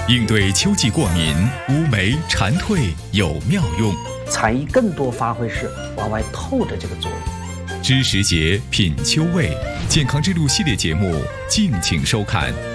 应对秋季过敏、乌梅、蝉蜕有妙用。 产液更多发挥是往外透的这个作用。 知时节，品秋味，健康之路系列节目，敬请收看。